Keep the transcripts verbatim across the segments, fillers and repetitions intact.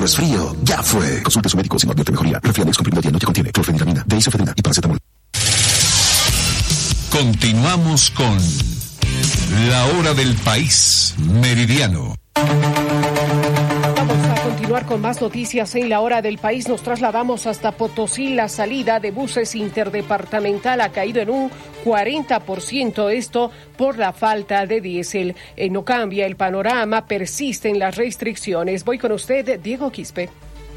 resfrío ya fue. Consulte a su médico si no advierte mejoría. Resfriadex comprimido diario que contiene clorfeniramina, deisofedrina y paracetamol. Continuamos con La Hora del País, Meridiano. Vamos a continuar con más noticias en La Hora del País. Nos trasladamos hasta Potosí. La salida de buses interdepartamental ha caído en un cuarenta por ciento, esto por la falta de diésel. Eh, no cambia el panorama, persisten las restricciones. Voy con usted, Diego Quispe.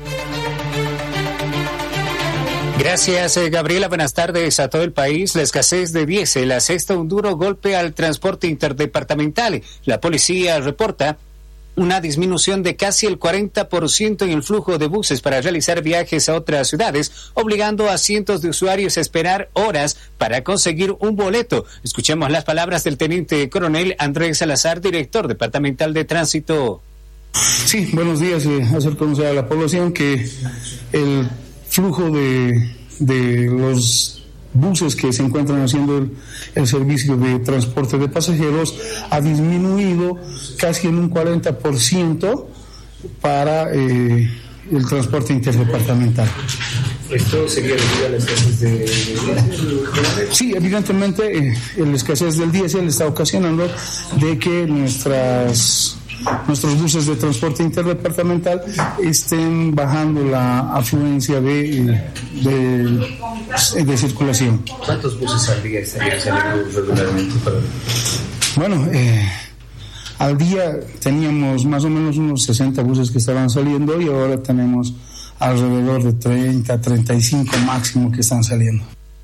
Gracias, Gabriela. Buenas tardes a todo el país. La escasez de diésel asesta un duro golpe al transporte interdepartamental. La policía reporta una disminución de casi el cuarenta por ciento en el flujo de buses para realizar viajes a otras ciudades, obligando a cientos de usuarios a esperar horas para conseguir un boleto. Escuchemos las palabras del teniente coronel Andrés Salazar, director departamental de tránsito. Sí, buenos días. Eh, hacer conocer a la población que el flujo de, de los buses que se encuentran haciendo el, el servicio de transporte de pasajeros ha disminuido casi en un cuarenta por ciento para eh, el transporte interdepartamental. ¿Esto sería debido a la escasez de diésel? Sí, evidentemente eh, la escasez del diésel está ocasionando de que nuestras nuestros buses de transporte interdepartamental estén bajando la afluencia de, de, de circulación. ¿Cuántos buses al día estarían saliendo regularmente? Para... Bueno, eh, al día teníamos más o menos unos sesenta buses que estaban saliendo y ahora tenemos alrededor de treinta, treinta y cinco máximo que están saliendo.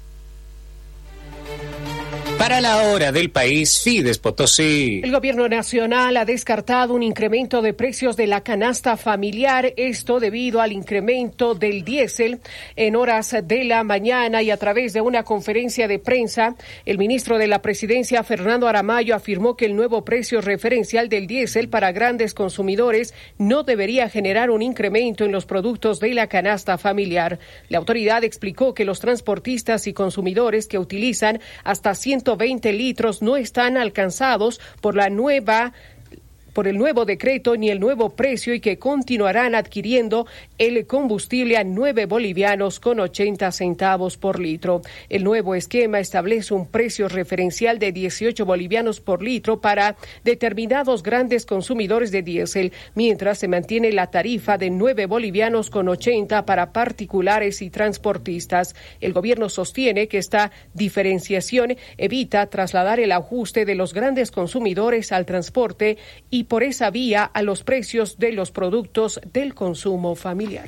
Para La Hora del País, Fides Potosí. El gobierno nacional ha descartado un incremento de precios de la canasta familiar, esto debido al incremento del diésel. En horas de la mañana y a través de una conferencia de prensa, el ministro de la Presidencia, Fernando Aramayo, afirmó que el nuevo precio referencial del diésel para grandes consumidores no debería generar un incremento en los productos de la canasta familiar. La autoridad explicó que los transportistas y consumidores que utilizan hasta ciento veinte litros no están alcanzados por la nueva por el nuevo decreto ni el nuevo precio y que continuarán adquiriendo el combustible a nueve bolivianos con ochenta centavos por litro. El nuevo esquema establece un precio referencial de dieciocho bolivianos por litro para determinados grandes consumidores de diésel, mientras se mantiene la tarifa de nueve bolivianos con ochenta para particulares y transportistas. El gobierno sostiene que esta diferenciación evita trasladar el ajuste de los grandes consumidores al transporte y por esa vía a los precios de los productos del consumo familiar.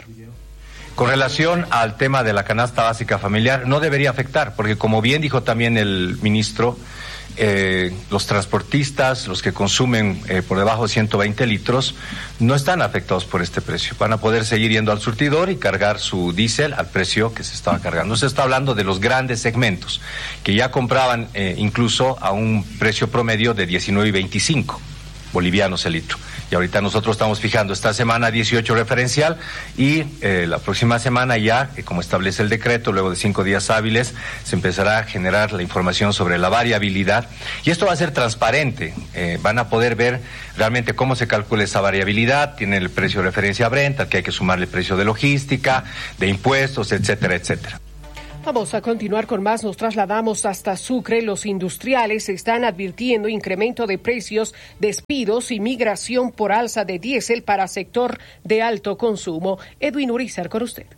Con relación al tema de la canasta básica familiar, no debería afectar, porque como bien dijo también el ministro, eh, los transportistas, los que consumen eh, por debajo de ciento veinte litros, no están afectados por este precio. Van a poder seguir yendo al surtidor y cargar su diésel al precio que se estaba cargando. Se está hablando de los grandes segmentos, que ya compraban eh, incluso a un precio promedio de diecinueve y veinticinco bolivianos el litro. Y ahorita nosotros estamos fijando esta semana dieciocho referencial y eh, la próxima semana ya, eh, como establece el decreto, luego de cinco días hábiles, se empezará a generar la información sobre la variabilidad. Y esto va a ser transparente. Eh, van a poder ver realmente cómo se calcula esa variabilidad. Tiene el precio de referencia Brent, al que hay que sumarle el precio de logística, de impuestos, etcétera, etcétera. Vamos a continuar con más. Nos trasladamos hasta Sucre. Los industriales están advirtiendo incremento de precios, despidos y migración por alza de diésel para sector de alto consumo. Edwin Urizar, con usted.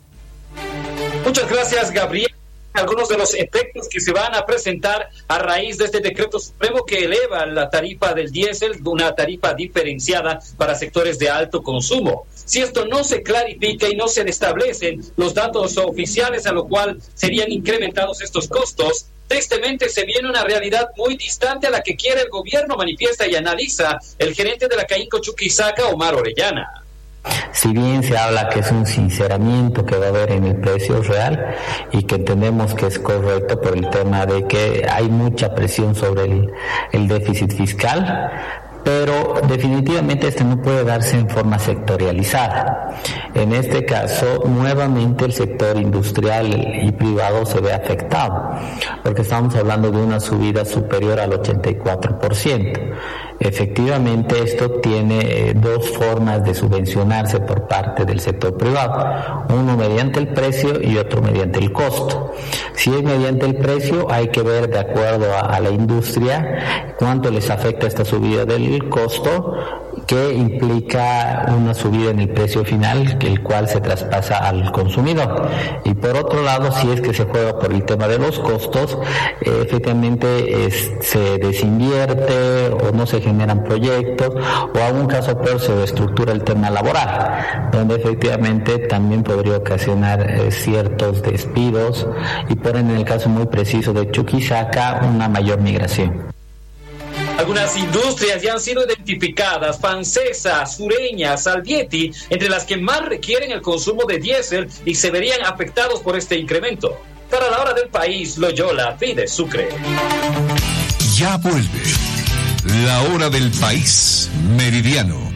Muchas gracias, Gabriel. Algunos de los efectos que se van a presentar a raíz de este decreto supremo que eleva la tarifa del diésel, una tarifa diferenciada para sectores de alto consumo. Si esto no se clarifica y no se establecen los datos oficiales a lo cual serían incrementados estos costos, tristemente se viene una realidad muy distante a la que quiere el gobierno, manifiesta y analiza el gerente de la Caínco Chuquisaca, Omar Orellana. Si bien se habla que es un sinceramiento que va a haber en el precio real y que entendemos que es correcto por el tema de que hay mucha presión sobre el, el déficit fiscal, pero definitivamente este no puede darse en forma sectorializada. En este caso, nuevamente el sector industrial y privado se ve afectado, porque estamos hablando de una subida superior al ochenta y cuatro por ciento. Efectivamente, esto tiene dos formas de subvencionarse por parte del sector privado, uno mediante el precio y otro mediante el costo. Si es mediante el precio, hay que ver de acuerdo a, a la industria cuánto les afecta esta subida del costo, que implica una subida en el precio final, el cual se traspasa al consumidor. Y por otro lado, si es que se juega por el tema de los costos, eh, efectivamente es, se desinvierte o no se generan proyectos, o en algún caso peor se reestructura el tema laboral, donde efectivamente también podría ocasionar eh, ciertos despidos y por en el caso muy preciso de Chuquisaca una mayor migración. Algunas industrias ya han sido identificadas: Pancesa, Sureña, Salvieti, entre las que más requieren el consumo de diésel y se verían afectados por este incremento. Para la hora del país, Loyola pide Sucre. Ya vuelve la hora del país meridiano.